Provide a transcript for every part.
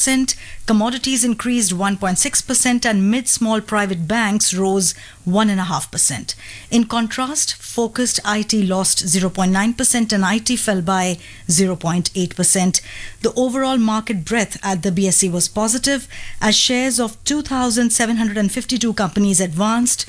1%, commodities increased 1.6%, and mid-small private banks rose 1.5%. In contrast, focused IT lost 0.9% and IT fell by 0.8%. The overall market breadth at the BSE was positive as shares of 2,752 companies advanced,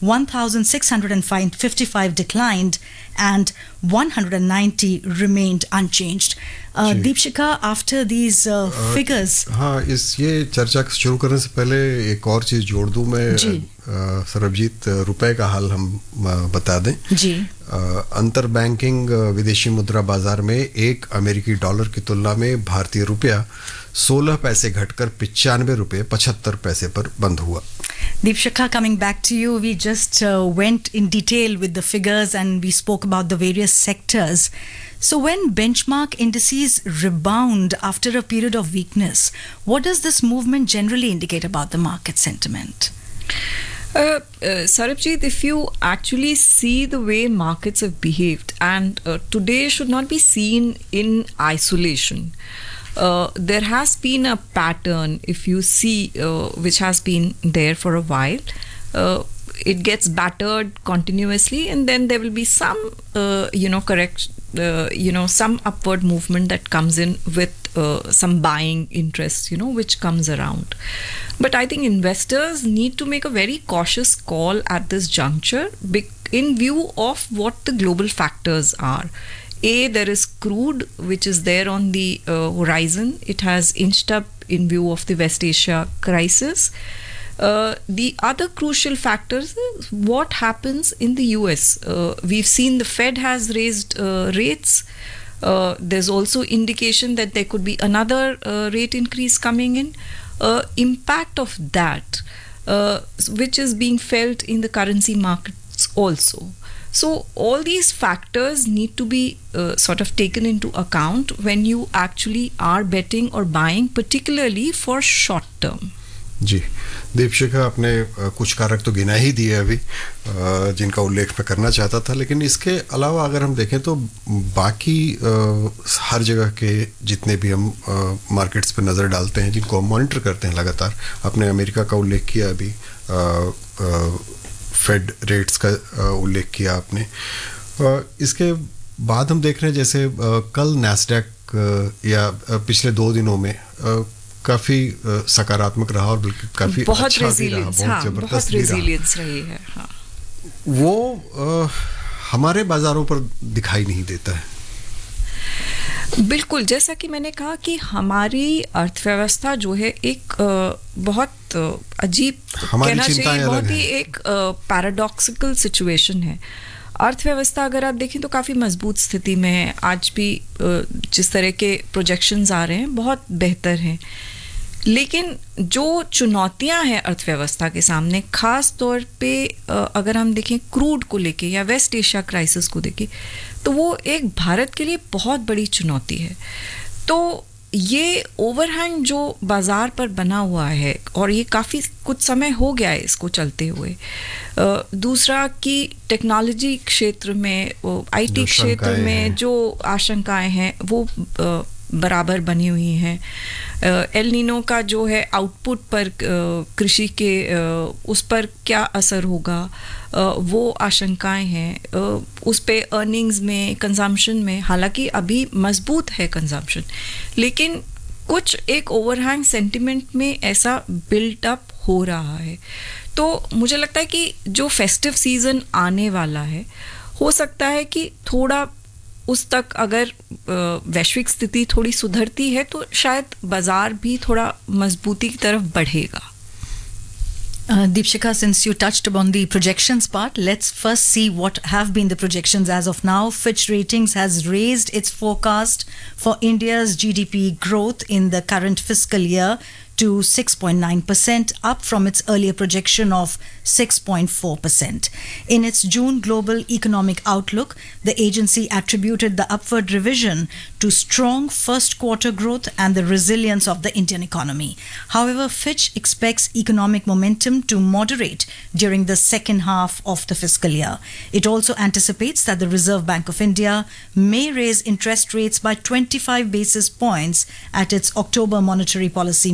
1,655 declined, and 190 remained unchanged. Deepshika, after these figures... हाँ, ये चर्चा शुरू करने से पहले एक और चीज़ जोड़ दूँ मैं सरबजीत, रुपए का हाल हम बता दें जी। अंतर बैंकिंग विदेशी मुद्रा बाजार में एक अमेरिकी डॉलर की तुलना में भारतीय रुपया 16 पैसे घटकर 95 रुपये 75 पैसे पर बंद हुआ. Deepshika, coming back to you, we just went in detail with the figures and we spoke about the various sectors. So when benchmark indices rebound after a period of weakness, what does this movement generally indicate about the market sentiment? Sarabjit, if you actually see the way markets have behaved, and today should not be seen in isolation. There has been a pattern, if you see, which has been there for a while. It gets battered continuously, and then there will be some, some upward movement that comes in with some buying interest, which comes around. But I think investors need to make a very cautious call at this juncture in view of what the global factors are. There is crude, which is there on the horizon. It has inched up in view of the West Asia crisis. The other crucial factors is what happens in the US. We've seen the Fed has raised rates. There's also indication that there could be another rate increase coming in. Impact of that, which is being felt in the currency markets also. So all these factors need to be sort of taken into account when you actually are betting or buying, particularly for short term. जी, दीपशिखा, आपने कुछ कारक तो गिना ही दिए अभी जिनका उल्लेख मैं करना चाहता था, लेकिन इसके अलावा अगर हम देखें तो बाकी हर जगह के जितने भी हम मार्केट्स पे नज़र डालते हैं, जिनको हम मॉनिटर करते हैं लगातार, आपने अमेरिका का उल्लेख किया अभी, फेड रेट्स का उल्लेख किया आपने, इसके बाद हम देख रहे हैं जैसे कल नैस्डैक या पिछले 2 दिनों में काफी सकारात्मक रहा और बल्कि काफी अच्छा भी रहा, बहुत जबरदस्त भी रही है. हाँ. वो हमारे बाजारों पर दिखाई नहीं देता है. बिल्कुल, जैसा कि मैंने कहा कि हमारी अर्थव्यवस्था जो है एक बहुत अजीब, कहना चाहिए बहुत ही एक पैराडॉक्सिकल सिचुएशन है. अर्थव्यवस्था अगर आप देखें तो काफ़ी मजबूत स्थिति में है. आज भी जिस तरह के प्रोजेक्शंस आ रहे हैं बहुत बेहतर हैं, लेकिन जो चुनौतियां हैं अर्थव्यवस्था के सामने, ख़ास तौर पे अगर हम देखें क्रूड को लेके या वेस्ट एशिया क्राइसिस को देखें, तो वो एक भारत के लिए बहुत बड़ी चुनौती है. तो ये ओवरहैंग जो बाज़ार पर बना हुआ है और ये काफ़ी कुछ समय हो गया है इसको चलते हुए. दूसरा कि टेक्नोलॉजी क्षेत्र में, आईटी क्षेत्र में जो आशंकाएं हैं वो बराबर बनी हुई हैं. एल नीनो का जो है आउटपुट पर कृषि के उस पर क्या असर होगा, वो आशंकाएं हैं. उस पे अर्निंग्स में, कंजम्पशन में, हालांकि अभी मजबूत है कंजम्पशन, लेकिन कुछ एक ओवरहैंग सेंटिमेंट में ऐसा बिल्ट अप हो रहा है. तो मुझे लगता है कि जो फेस्टिव सीज़न आने वाला है, हो सकता है कि थोड़ा उस तक अगर वैश्विक स्थिति थोड़ी सुधरती है तो शायद बाजार भी थोड़ा मजबूती की तरफ बढ़ेगा. Deepshika, since you touched upon the projections part, let's first see what have been the projections as of now. Fitch Ratings has raised its forecast for India's GDP growth in the current fiscal year to 6.9%, up from its earlier projection of 6.4%. In its June Global Economic Outlook, the agency attributed the upward revision to strong first quarter growth and the resilience of the Indian economy. However, Fitch expects economic momentum to moderate during the second half of the fiscal year. It also anticipates that the Reserve Bank of India may raise interest rates by 25 basis points at its October monetary policy